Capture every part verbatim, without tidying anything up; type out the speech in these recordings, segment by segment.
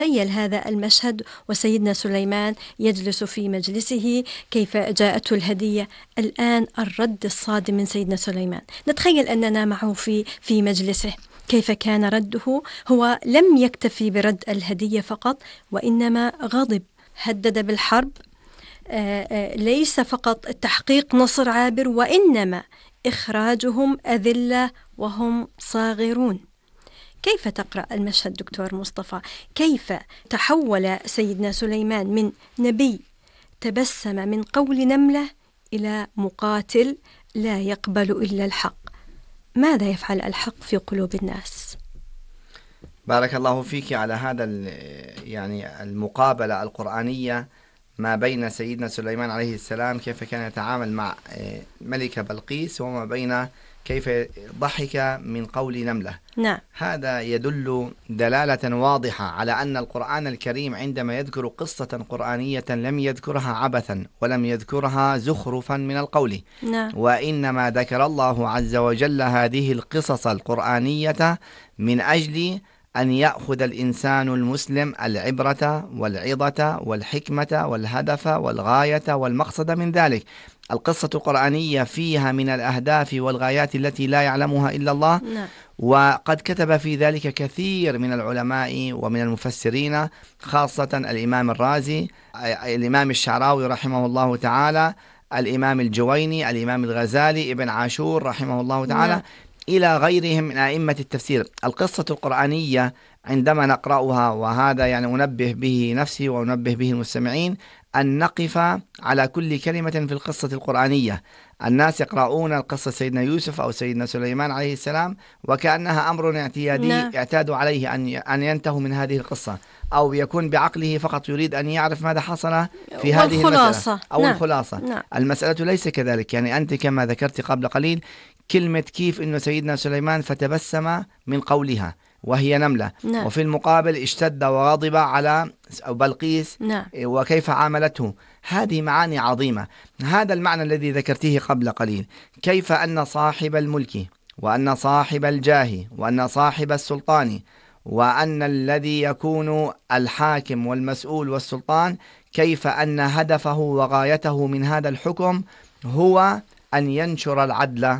تخيل هذا المشهد وسيدنا سليمان يجلس في مجلسه، كيف جاءته الهدية. الآن الرد الصادم من سيدنا سليمان، نتخيل أننا معه في في مجلسه، كيف كان رده. هو لم يكتفي برد الهدية فقط، وإنما غضب، هدد بالحرب. آآ آآ ليس فقط تحقيق نصر عابر، وإنما إخراجهم أذلة وهم صاغرون. كيف تقرأ المشهد دكتور مصطفى؟ كيف تحول سيدنا سليمان من نبي تبسم من قول نملة إلى مقاتل لا يقبل إلا الحق؟ ماذا يفعل الحق في قلوب الناس؟ بارك الله فيك على هذا يعني المقابلة القرآنية ما بين سيدنا سليمان عليه السلام كيف كان يتعامل مع ملكة بلقيس، وما بين كيف ضحك من قول نملة. نعم. هذا يدل دلالة واضحة على أن القرآن الكريم عندما يذكر قصة قرآنية لم يذكرها عبثا ولم يذكرها زخرفا من القول. نعم. وإنما ذكر الله عز وجل هذه القصص القرآنية من أجل أن يأخذ الإنسان المسلم العبرة والعظة والحكمة والهدف والغاية والمقصد من ذلك. القصة القرآنية فيها من الأهداف والغايات التي لا يعلمها إلا الله. نعم. وقد كتب في ذلك كثير من العلماء ومن المفسرين، خاصة الإمام الرازي، الإمام الشعراوي رحمه الله تعالى، الإمام الجويني، الإمام الغزالي، ابن عاشور رحمه الله تعالى. نعم. إلى غيرهم من أئمة التفسير. القصة القرآنية عندما نقرأها، وهذا يعني أنبه به نفسي وأنبه به المستمعين، أن نقف على كل كلمة في القصة القرآنية. الناس يقرؤون القصة سيدنا يوسف أو سيدنا سليمان عليه السلام وكأنها أمر اعتيادي نعم. اعتادوا عليه أن أن ينتهوا من هذه القصة، أو يكون بعقله فقط يريد أن يعرف ماذا حصل في هذه المسألة أو نعم. الخلاصة نعم. المسألة ليس كذلك. يعني أنت كما ذكرت قبل قليل كلمة كيف إنه سيدنا سليمان فتبسم من قولها وهي نملة نعم. وفي المقابل اشتد وغضب على بلقيس نعم. وكيف عاملته. هذه معاني عظيمة. هذا المعنى الذي ذكرته قبل قليل، كيف أن صاحب الملك وأن صاحب الجاه وأن صاحب السلطان وأن الذي يكون الحاكم والمسؤول والسلطان، كيف أن هدفه وغايته من هذا الحكم هو أن ينشر العدل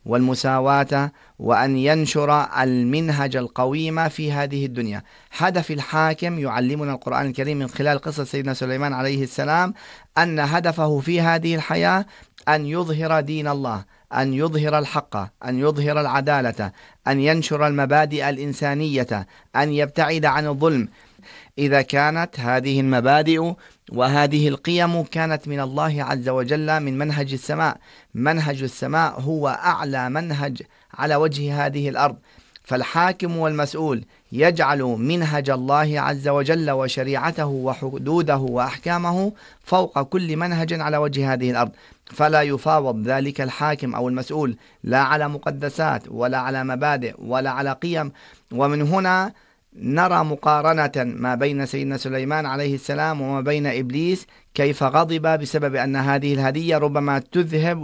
والمساواة وأن ينشر المنهج القويم في هذه الدنيا. هدف الحاكم يعلمنا القرآن الكريم من خلال قصة سيدنا سليمان عليه السلام أن هدفه في هذه الحياة أن يظهر دين الله، أن يظهر الحق، أن يظهر العدالة، أن ينشر المبادئ الإنسانية، أن يبتعد عن الظلم. إذا كانت هذه المبادئ وهذه القيم كانت من الله عز وجل من منهج السماء. منهج السماء هو أعلى منهج على وجه هذه الأرض، فالحاكم والمسؤول يجعل منهج الله عز وجل وشريعته وحدوده وأحكامه فوق كل منهج على وجه هذه الأرض، فلا يفاوض ذلك الحاكم أو المسؤول لا على مقدسات ولا على مبادئ ولا على قيم. ومن هنا نرى مقارنة ما بين سيدنا سليمان عليه السلام وما بين إبليس، كيف غضب بسبب أن هذه الهدية ربما تذهب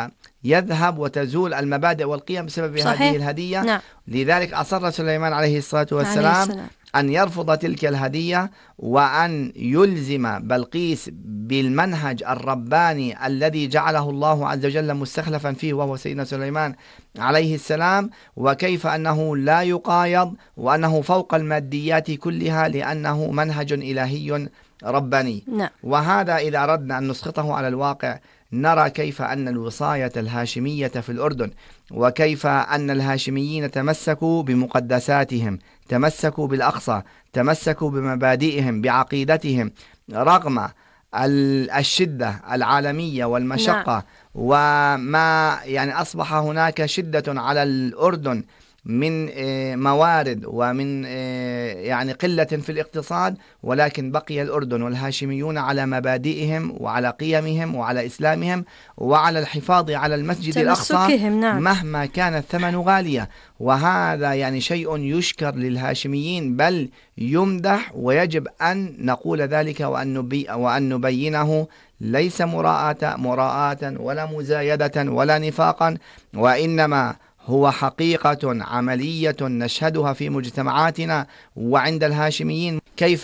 ويذهب وتزول المبادئ والقيم بسبب صحيح. هذه الهدية نعم. لذلك أصر سليمان عليه الصلاة والسلام عليه السلام. أن يرفض تلك الهدية وأن يلزم بلقيس بالمنهج الرباني الذي جعله الله عز وجل مستخلفا فيه وهو سيدنا سليمان عليه السلام، وكيف أنه لا يقايض وأنه فوق الماديات كلها لأنه منهج إلهي رباني نعم. وهذا إذا أردنا أن نسقطه على الواقع نرى كيف أن الوصاية الهاشمية في الأردن وكيف أن الهاشميين تمسكوا بمقدساتهم، تمسكوا بالأقصى، تمسكوا بمبادئهم بعقيدتهم رغم الشدة العالمية والمشقة نعم. وما يعني أصبح هناك شدة على الأردن من موارد ومن يعني قلة في الاقتصاد، ولكن بقي الأردن والهاشميون على مبادئهم وعلى قيمهم وعلى إسلامهم وعلى الحفاظ على المسجد الأقصى نعم. مهما كان الثمن غالية. وهذا يعني شيء يشكر للهاشميين بل يمدح، ويجب أن نقول ذلك وأن, نبي وأن نبينه، ليس مراءة مراءة ولا مزايدة ولا نفاقا، وإنما هو حقيقة عملية نشهدها في مجتمعاتنا وعند الهاشميين، كيف